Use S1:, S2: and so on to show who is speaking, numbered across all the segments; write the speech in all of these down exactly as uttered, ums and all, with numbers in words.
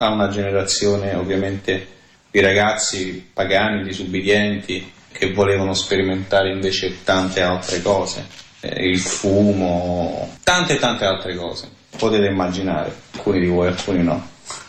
S1: a una generazione ovviamente di ragazzi pagani, disubbidienti, che volevano sperimentare invece tante altre cose, eh, il fumo, tante tante altre cose. Potete immaginare, alcuni di voi, alcuni no.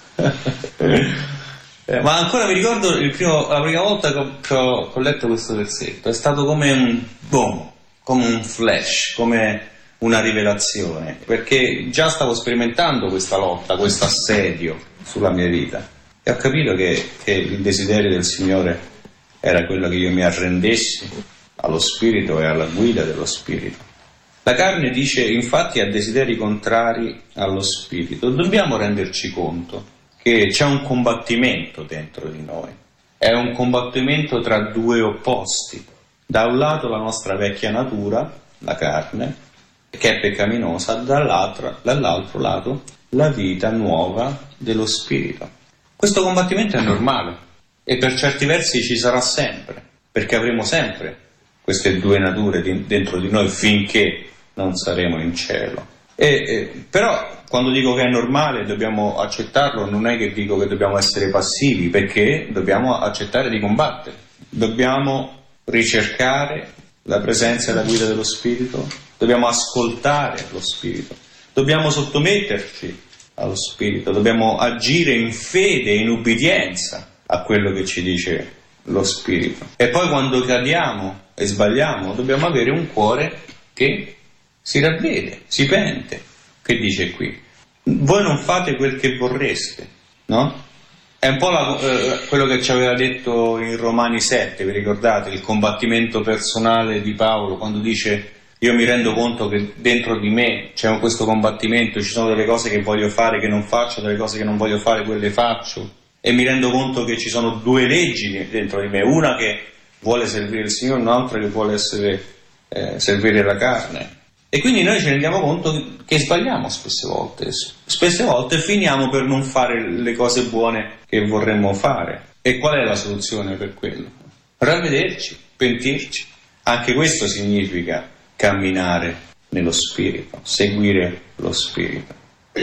S1: eh, ma ancora mi ricordo il primo, la prima volta che ho, che ho, che ho letto questo versetto, è stato come un boom, come un flash, come una rivelazione, perché già stavo sperimentando questa lotta, questo assedio sulla mia vita, e ho capito che, che il desiderio del Signore era quello che io mi arrendessi allo Spirito e alla guida dello Spirito. La carne dice infatti ha desideri contrari allo Spirito. Dobbiamo renderci conto che c'è un combattimento dentro di noi, è un combattimento tra due opposti. Da un lato la nostra vecchia natura, la carne, che è peccaminosa, dall'altro, dall'altro lato la vita nuova dello Spirito. Questo combattimento è normale e per certi versi ci sarà sempre, perché avremo sempre queste due nature di, dentro di noi finché non saremo in cielo. E, e, però quando dico che è normale dobbiamo accettarlo, non è che dico che dobbiamo essere passivi, perché dobbiamo accettare di combattere, dobbiamo ricercare la presenza e la guida dello Spirito, dobbiamo ascoltare lo Spirito, dobbiamo sottometterci allo Spirito, dobbiamo agire in fede e in ubbidienza a quello che ci dice lo Spirito. E poi quando cadiamo e sbagliamo dobbiamo avere un cuore che si ravvede, si pente. Che dice qui? Voi non fate quel che vorreste, no? È un po' la, eh, quello che ci aveva detto in Romani sette, vi ricordate? Il combattimento personale di Paolo, quando dice io mi rendo conto che dentro di me c'è questo combattimento, ci sono delle cose che voglio fare che non faccio, delle cose che non voglio fare quelle faccio, e mi rendo conto che ci sono due leggi dentro di me, una che vuole servire il Signore, un'altra che vuole essere, eh, servire la carne. E quindi noi ci rendiamo conto che sbagliamo spesse volte, spesse volte finiamo per non fare le cose buone che vorremmo fare. E qual è la soluzione per quello? Ravvederci, pentirci. Anche questo significa camminare nello Spirito, seguire lo Spirito.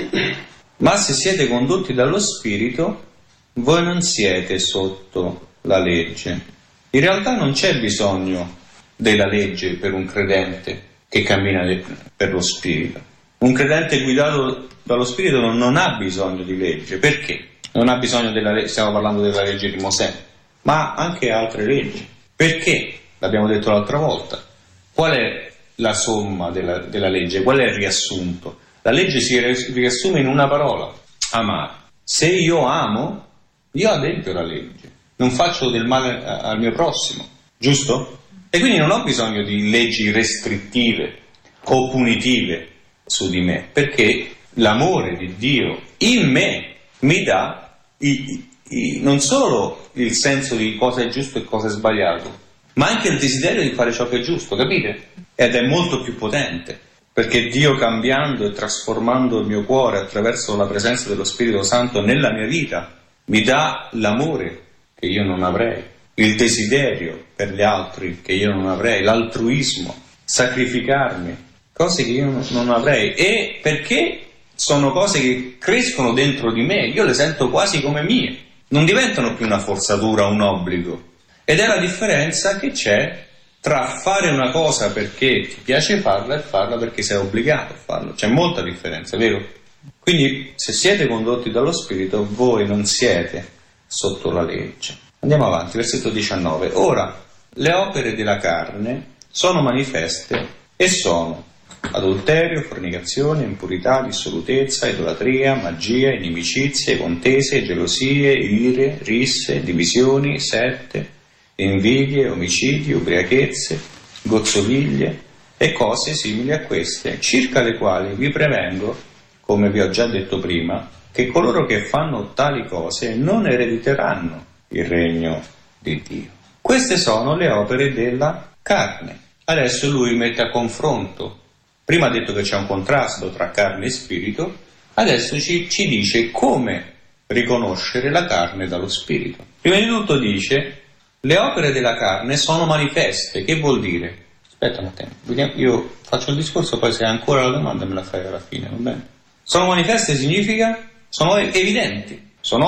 S1: Ma se siete condotti dallo Spirito, voi non siete sotto la legge. In realtà non c'è bisogno della legge per un credente che cammina per lo Spirito. Un credente guidato dallo Spirito non, non ha bisogno di legge. Perché? Non ha bisogno della legge, stiamo parlando della legge di Mosè, ma anche altre leggi. Perché? L'abbiamo detto l'altra volta. Qual è la somma della, della legge? Qual è il riassunto? La legge si riassume in una parola: amare. Se io amo, io adempio la legge, non faccio del male al mio prossimo, giusto? E quindi non ho bisogno di leggi restrittive o punitive su di me, perché l'amore di Dio in me mi dà i, i, non solo il senso di cosa è giusto e cosa è sbagliato, ma anche il desiderio di fare ciò che è giusto, capite? Ed è molto più potente, perché Dio, cambiando e trasformando il mio cuore attraverso la presenza dello Spirito Santo nella mia vita, mi dà l'amore che io non avrei, il desiderio per gli altri che io non avrei, l'altruismo, sacrificarmi, cose che io non avrei. E perché sono cose che crescono dentro di me, io le sento quasi come mie, non diventano più una forzatura, un obbligo. Ed è la differenza che c'è tra fare una cosa perché ti piace farla e farla perché sei obbligato a farlo. C'è molta differenza, vero? Quindi se siete condotti dallo Spirito, voi non siete sotto la legge. Andiamo avanti, versetto diciannove. Ora, le opere della carne sono manifeste e sono adulterio, fornicazione, impurità, dissolutezza, idolatria, magia, inimicizie, contese, gelosie, ire, risse, divisioni, sette, invidie, omicidi, ubriachezze, gozzoviglie e cose simili a queste, circa le quali vi prevengo, come vi ho già detto prima, che coloro che fanno tali cose non erediteranno il regno di Dio. Queste sono le opere della carne. Adesso lui mette a confronto. Prima ha detto che c'è un contrasto tra carne e spirito, adesso ci, ci dice come riconoscere la carne dallo spirito. Prima di tutto dice: le opere della carne sono manifeste. Che vuol dire? Aspetta un attimo, vediamo, io faccio il discorso, poi se hai ancora la domanda me la fai alla fine, va bene? Sono manifeste significa sono evidenti.